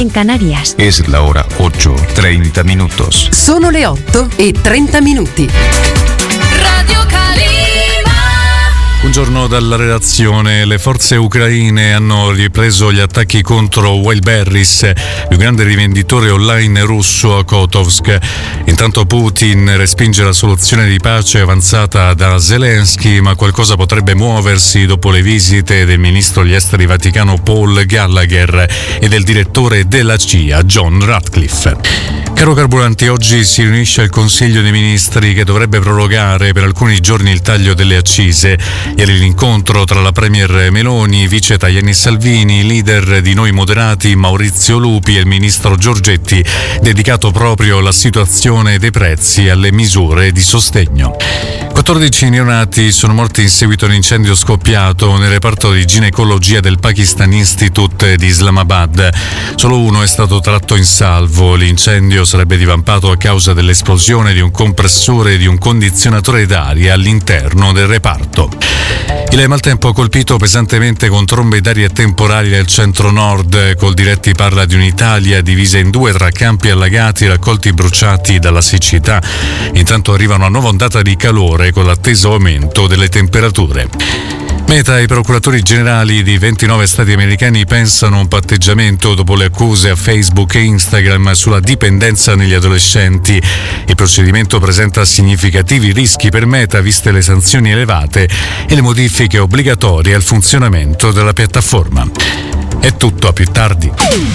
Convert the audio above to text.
en Canarias. Es la hora 8:30 minutos. Sono le 8:30. Radio Calima. Buongiorno dalla redazione. Le forze ucraine hanno ripreso gli attacchi contro Wildberries, il grande rivenditore online russo a Kotovsk. Intanto Putin respinge la soluzione di pace avanzata da Zelensky, ma qualcosa potrebbe muoversi dopo le visite del ministro degli esteri vaticano Paul Gallagher e del direttore della CIA John Ratcliffe. Caro carburanti, oggi si riunisce il Consiglio dei Ministri che dovrebbe prorogare per alcuni giorni il taglio delle accise. Ieri l'incontro tra la Premier Meloni, vice Tajani Salvini, leader di Noi Moderati Maurizio Lupi e il ministro Giorgetti, dedicato proprio alla situazione dei prezzi e alle misure di sostegno. 14 neonati sono morti in seguito a un incendio scoppiato nel reparto di ginecologia del Pakistan Institute di Islamabad. Solo uno è stato tratto in salvo. L'incendio sarebbe divampato a causa dell'esplosione di un compressore e di un condizionatore d'aria all'interno del reparto. Il maltempo ha colpito pesantemente con trombe d'aria temporali nel centro-nord. Coldiretti parla di un'Italia divisa in due tra campi allagati e raccolti bruciati dalla siccità. Intanto arriva una nuova ondata di calore con l'atteso aumento delle temperature. Meta e i procuratori generali di 29 stati americani pensano a un patteggiamento dopo le accuse a Facebook e Instagram sulla dipendenza negli adolescenti. Il procedimento presenta significativi rischi per Meta viste le sanzioni elevate e le modifiche obbligatorie al funzionamento della piattaforma. È tutto, a più tardi.